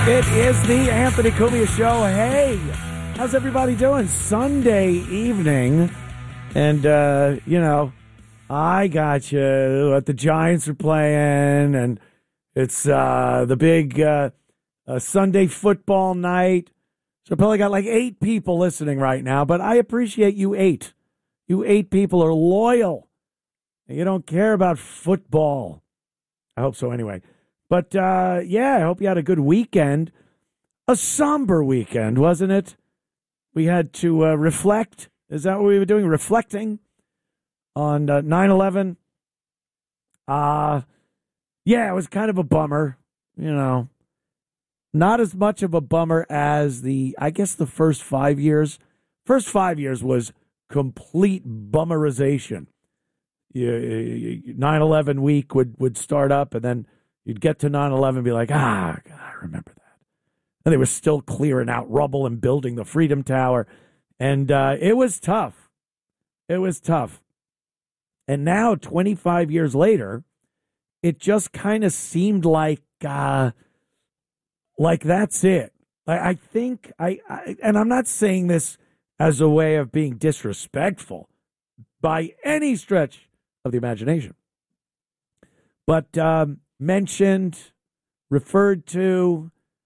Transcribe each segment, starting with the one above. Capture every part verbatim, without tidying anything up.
It is the Anthony Cumia Show. Hey, how's everybody doing? Sunday evening. And, uh, you know, I got you. What the Giants are playing, and it's uh, the big uh, uh, Sunday football night. So probably got like eight people listening right now, but I appreciate you eight. You eight people are loyal. And you don't care about football. I hope so anyway. But, uh, yeah, I hope you had a good weekend. A somber weekend, wasn't it? We had to uh, reflect. Is that what we were doing? Reflecting on uh, nine eleven. Uh, yeah, it was kind of a bummer. You know, not as much of a bummer as the, I guess, the first five years. First five years was complete bummerization. nine eleven week would, would start up, and then you'd get to nine eleven and be like, ah, God, I remember that. And they were still clearing out rubble and building the Freedom Tower. And uh, it was tough. It was tough. And now, twenty-five years later, it just kind of seemed like, uh, like that's it. I, I think, I, I, and I'm not saying this as a way of being disrespectful by any stretch of the imagination. But um, mentioned, referred to,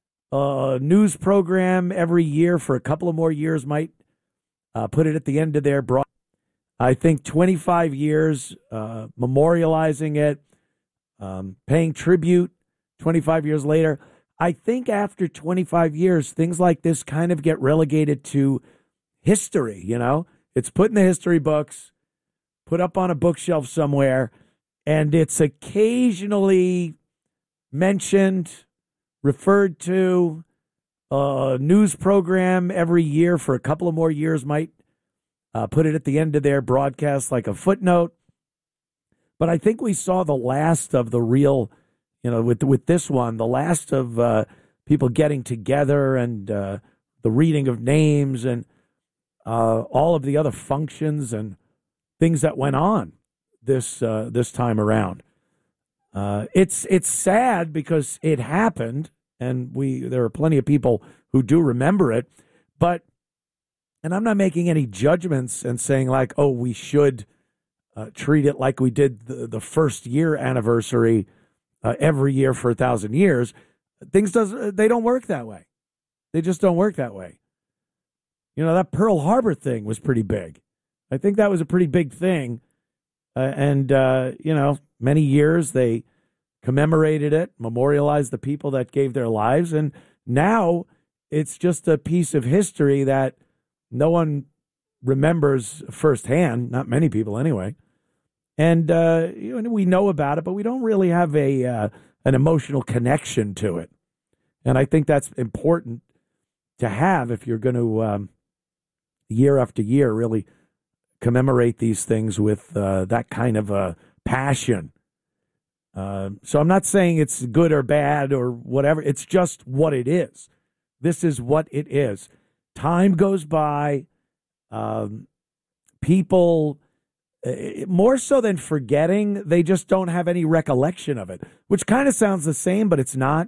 a news program every year for a couple of more years might uh, put it at the end of their broad. I think twenty-five years, uh, memorializing it, um, paying tribute twenty-five years later. I think after twenty-five years, things like this kind of get relegated to history, you know? It's put in the history books, put up on a bookshelf somewhere, and it's occasionally mentioned, referred to. A news program every year for a couple of more years might uh, put it at the end of their broadcast like a footnote. But I think we saw the last of the real, you know, with with this one, the last of uh, people getting together and uh, the reading of names and uh, all of the other functions and things that went on this uh, this time around. Uh, it's it's sad because it happened. And we there are plenty of people who do remember it. But, and I'm not making any judgments and saying like, oh, we should uh, treat it like we did the, the first year anniversary uh, every year for a thousand years. Things does they don't work that way. They just don't work that way. You know, that Pearl Harbor thing was pretty big. I think that was a pretty big thing. Uh, and, uh, you know, many years they commemorated it, memorialized the people that gave their lives, and now it's just a piece of history that no one remembers firsthand, not many people anyway. And uh, you know, we know about it, but we don't really have a uh, an emotional connection to it. And I think that's important to have if you're going to, um, year after year, really commemorate these things with uh, that kind of a passion. Uh, so I'm not saying it's good or bad or whatever. It's just what it is. This is what it is. Time goes by. Um, people, uh, more so than forgetting, they just don't have any recollection of it, which kind of sounds the same, but it's not.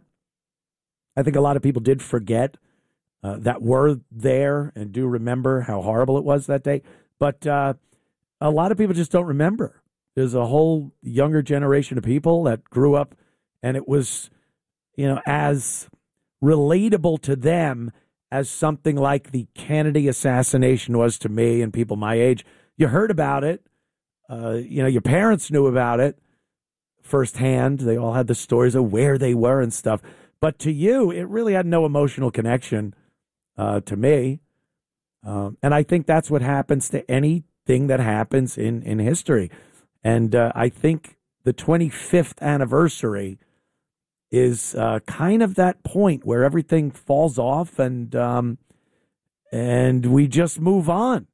I think a lot of people did forget uh, that were there and do remember how horrible it was that day. But uh, a lot of people just don't remember. There's a whole younger generation of people that grew up, and it was, you know, as relatable to them as something like the Kennedy assassination was to me and people my age. You heard about it. Uh, you know, your parents knew about it firsthand. They all had the stories of where they were and stuff. But to you, it really had no emotional connection uh, to me. Um, and I think that's what happens to anything that happens in, in history. And uh, I think the twenty-fifth anniversary is uh, kind of that point where everything falls off and um, and we just move on.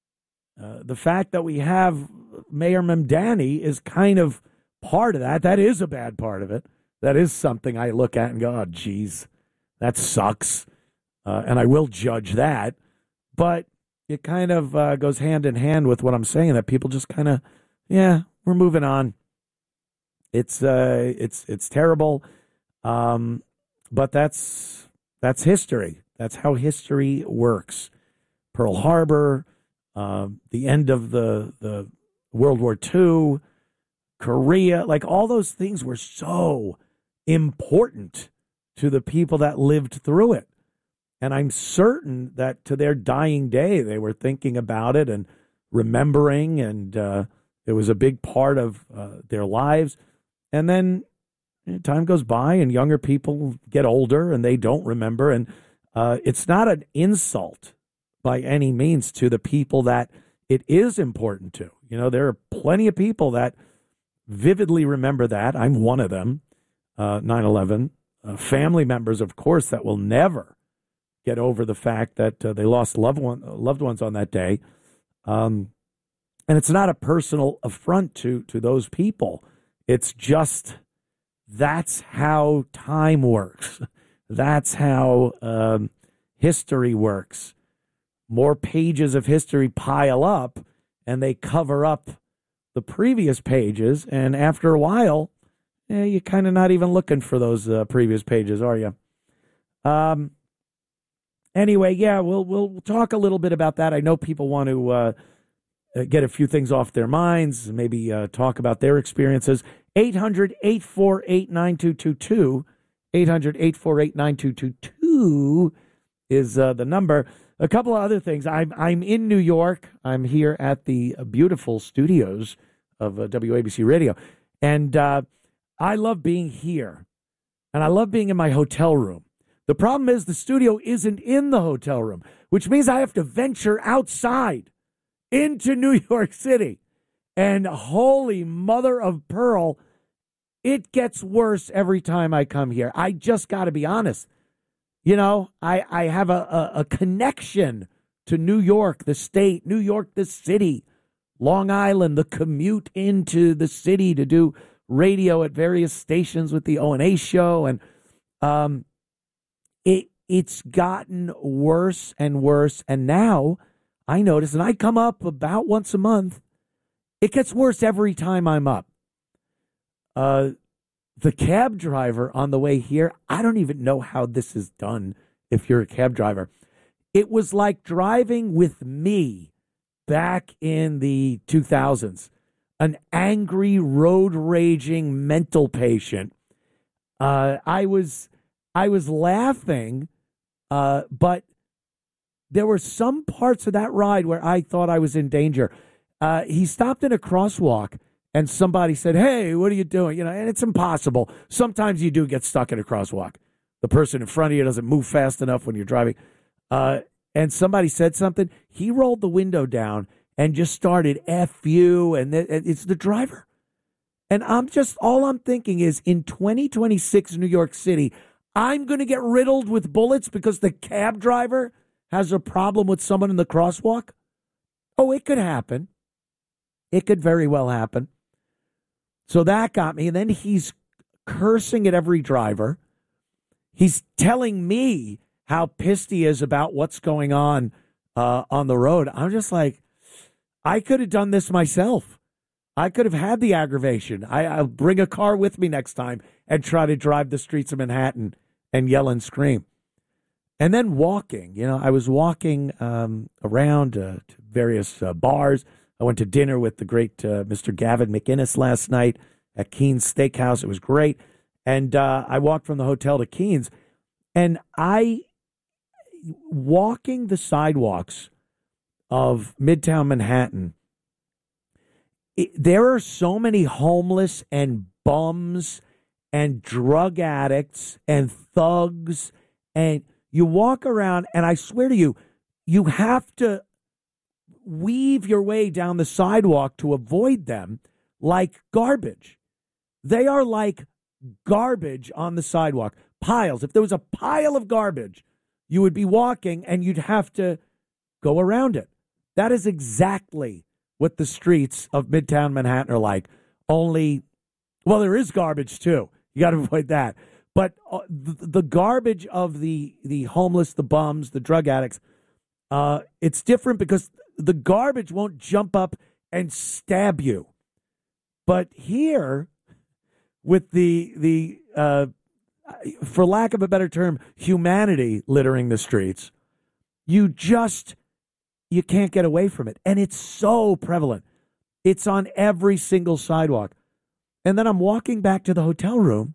Uh, the fact that we have Mayor Mamdani is kind of part of that. That is a bad part of it. That is something I look at and go, oh, geez, that sucks. Uh, and I will judge that. But it kind of uh, goes hand in hand with what I'm saying, that people just kind of, yeah, we're moving on. It's uh, it's it's terrible. Um, but that's that's history. That's how history works. Pearl Harbor, uh, the end of the the World War Two, Korea, like all those things were so important to the people that lived through it. And I'm certain that to their dying day, they were thinking about it and remembering, and uh, it was a big part of uh, their lives. And then you know, time goes by and younger people get older and they don't remember. And uh, it's not an insult by any means to the people that it is important to. You know, there are plenty of people that vividly remember that. I'm one of them, uh, nine eleven. Uh, family members, of course, that will never get over the fact that uh, they lost loved, one, loved ones on that day. Um, and it's not a personal affront to, to those people. It's just that's how time works. That's how um, history works. More pages of history pile up, and they cover up the previous pages. And after a while, eh, you're kind of not even looking for those uh, previous pages, are you? Um. Anyway, yeah, we'll we'll talk a little bit about that. I know people want to uh, get a few things off their minds, maybe uh, talk about their experiences. eight hundred, eight four eight, nine two two two. eight hundred, eight four eight, nine two two two is uh, the number. A couple of other things. I'm I'm in New York. I'm here at the beautiful studios of uh, W A B C Radio, and uh, I love being here, and I love being in my hotel room. The problem is the studio isn't in the hotel room, which means I have to venture outside into New York City. And holy mother of pearl, it gets worse every time I come here. I just got to be honest. You know, I, I have a, a, a connection to New York, the state, New York, the city, Long Island, the commute into the city to do radio at various stations with the O and A show. And, um, It it's gotten worse and worse, and now I notice, and I come up about once a month. It gets worse every time I'm up. Uh, the cab driver on the way here, I don't even know how this is done. If you're a cab driver, it was like driving with me back in the two thousands, an angry, road raging mental patient. Uh, I was. I was laughing, uh, but there were some parts of that ride where I thought I was in danger. Uh, he stopped in a crosswalk, and somebody said, "Hey, what are you doing?" You know, and it's impossible. Sometimes you do get stuck in a crosswalk. The person in front of you doesn't move fast enough when you're driving. Uh, and somebody said something. He rolled the window down and just started F you, and it's the driver. And I'm just, all I'm thinking is, in twenty twenty-six New York City, I'm going to get riddled with bullets because the cab driver has a problem with someone in the crosswalk? Oh, it could happen. It could very well happen. So that got me. And then he's cursing at every driver. He's telling me how pissed he is about what's going on uh, on the road. I'm just like, I could have done this myself. I could have had the aggravation. I, I'll bring a car with me next time and try to drive the streets of Manhattan and yell and scream. And then walking, you know, I was walking um, around uh, to various uh, bars. I went to dinner with the great uh, Mister Gavin McInnes last night at Keen's Steakhouse. It was great. And uh, I walked from the hotel to Keen's, and I, walking the sidewalks of Midtown Manhattan, it, there are so many homeless and bums and drug addicts and thugs, and you walk around, and I swear to you, you have to weave your way down the sidewalk to avoid them like garbage. They are like garbage on the sidewalk. Piles. If there was a pile of garbage, you would be walking and you'd have to go around it. That is exactly what the streets of Midtown Manhattan are like. Only, well, there is garbage too. You got to avoid that. But uh, the, the garbage of the, the homeless, the bums, the drug addicts, uh, it's different because the garbage won't jump up and stab you. But here, with the, the uh, for lack of a better term, humanity littering the streets. You just, you can't get away from it. And it's so prevalent. It's on every single sidewalk. And then I'm walking back to the hotel room,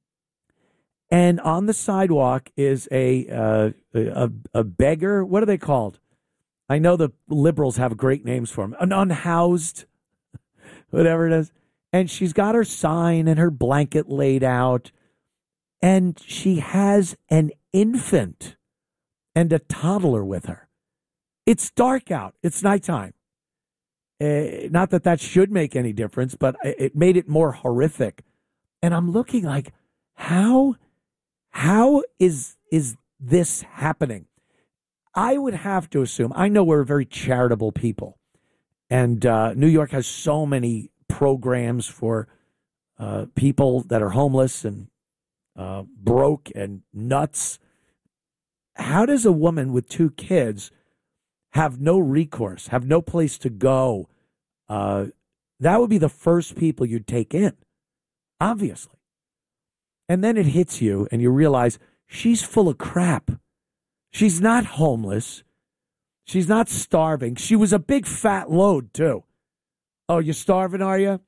and on the sidewalk is a uh, a, a beggar. What are they called? I know the liberals have great names for them. An unhoused, whatever it is. And she's got her sign and her blanket laid out. And she has an infant and a toddler with her. It's dark out. It's nighttime. Uh, not that that should make any difference, but it made it more horrific. And I'm looking like, how, how is is this happening? I would have to assume, I know we're very charitable people, and uh, New York has so many programs for uh, people that are homeless and uh, broke and nuts. How does a woman with two kids have no recourse, have no place to go? Uh, that would be the first people you'd take in, obviously. And then it hits you and you realize she's full of crap. She's not homeless. She's not starving. She was a big fat load, too. Oh, you're starving, are you?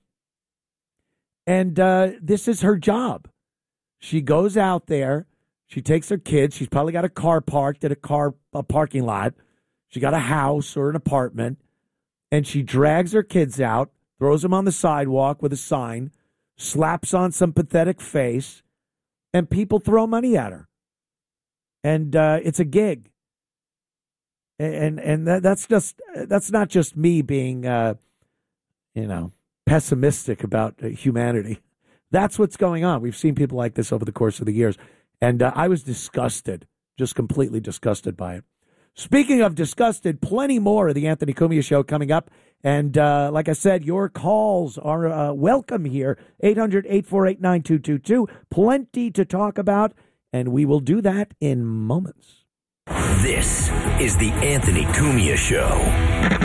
And uh, this is her job. She goes out there. She takes her kids. She's probably got a car parked at a car a parking lot. She got a house or an apartment. And she drags her kids out, throws them on the sidewalk with a sign, slaps on some pathetic face, and people throw money at her. And uh, it's a gig, and and that, that's just that's not just me being, uh, you know, pessimistic about uh, humanity. That's what's going on. We've seen people like this over the course of the years, and uh, I was disgusted, just completely disgusted by it. Speaking of disgusted, plenty more of the Anthony Cumia Show coming up, and uh, like I said, your calls are uh, welcome here. eight hundred, eight four eight, nine two two two. Plenty to talk about. And we will do that in moments. This is the Anthony Cumia Show.